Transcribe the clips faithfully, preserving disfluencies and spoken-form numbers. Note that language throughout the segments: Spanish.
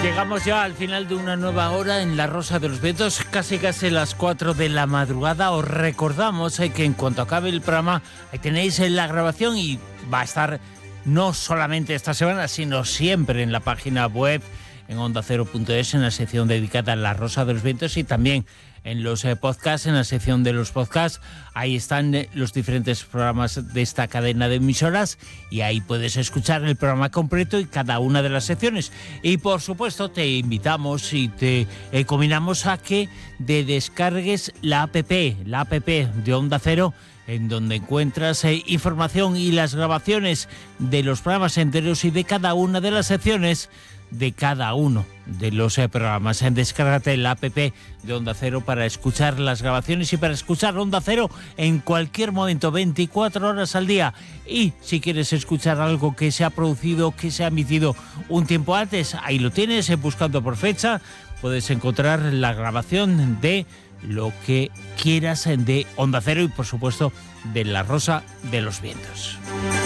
Llegamos ya al final de una nueva hora en La Rosa de los Vientos, casi casi las cuatro de la madrugada. Os recordamos eh, que en cuanto acabe el programa, ahí tenéis eh, la grabación y va a estar no solamente esta semana, sino siempre en la página web, en onda cero punto es, en la sección dedicada a La Rosa de los Vientos, y también en los eh, podcasts, en la sección de los podcasts. Ahí están eh, los diferentes programas de esta cadena de emisoras y ahí puedes escuchar el programa completo y cada una de las secciones. Y por supuesto te invitamos y te eh, combinamos a que te descargues la app, la app de Onda Cero, en donde encuentras eh, información y las grabaciones de los programas enteros y de cada una de las secciones de cada uno de los eh, programas. Descárgate la app de Onda Cero para escuchar las grabaciones y para escuchar Onda Cero en cualquier momento, veinticuatro horas al día. Y si quieres escuchar algo que se ha producido, que se ha emitido un tiempo antes, ahí lo tienes, eh, buscando por fecha, puedes encontrar la grabación de lo que quieras de Onda Cero y por supuesto de La Rosa de los Vientos.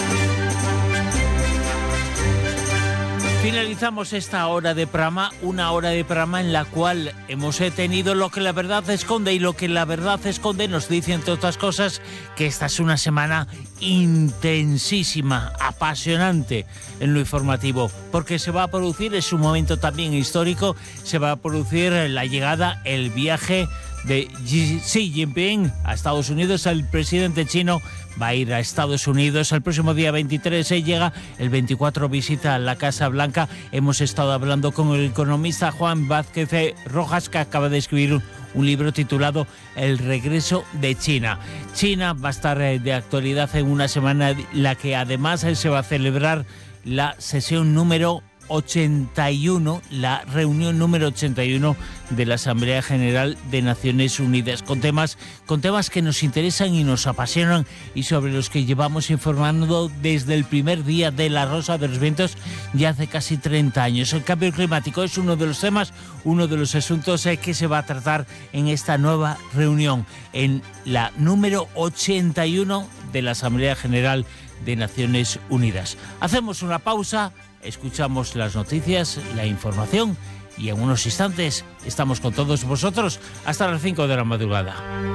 Finalizamos esta hora de programa, una hora de programa en la cual hemos tenido lo que la verdad esconde, y lo que la verdad esconde nos dice, entre otras cosas, que esta es una semana intensísima, apasionante en lo informativo, porque se va a producir, es un momento también histórico, se va a producir la llegada, el viaje de Xi Jinping a Estados Unidos. El presidente chino va a ir a Estados Unidos el próximo día veintitrés, se llega, el veinticuatro visita a la Casa Blanca. Hemos estado hablando con el economista Juan Vázquez Rojas, que acaba de escribir un, un libro titulado El regreso de China. China va a estar de actualidad en una semana en la que además se va a celebrar la sesión número ochenta y uno, la reunión número ochenta y uno de la Asamblea General de Naciones Unidas, con temas, con temas que nos interesan y nos apasionan y sobre los que llevamos informando desde el primer día de La Rosa de los Vientos, ya hace casi treinta años. El cambio climático es uno de los temas, uno de los asuntos eh, que se va a tratar en esta nueva reunión, en la número ochenta y uno de la Asamblea General de Naciones Unidas. Hacemos una pausa, escuchamos las noticias, la información y en unos instantes estamos con todos vosotros hasta las cinco de la madrugada.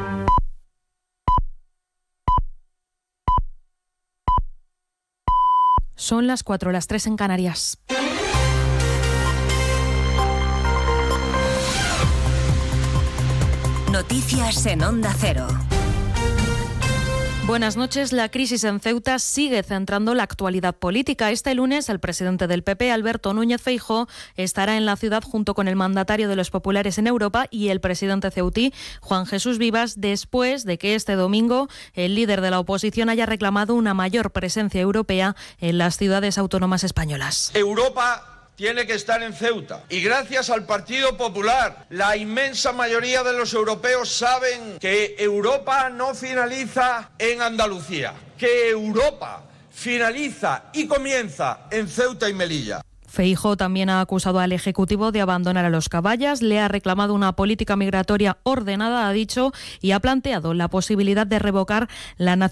Son las cuatro, las tres en Canarias. Noticias en Onda Cero. Buenas noches. La crisis en Ceuta sigue centrando la actualidad política. Este lunes, el presidente del P P, Alberto Núñez Feijóo, estará en la ciudad junto con el mandatario de los populares en Europa y el presidente ceutí, Juan Jesús Vivas, después de que este domingo el líder de la oposición haya reclamado una mayor presencia europea en las ciudades autónomas españolas. Europa tiene que estar en Ceuta. Y gracias al Partido Popular, la inmensa mayoría de los europeos saben que Europa no finaliza en Andalucía, que Europa finaliza y comienza en Ceuta y Melilla. Feijóo también ha acusado al Ejecutivo de abandonar a los caballas, le ha reclamado una política migratoria ordenada, ha dicho, y ha planteado la posibilidad de revocar la nacionalidad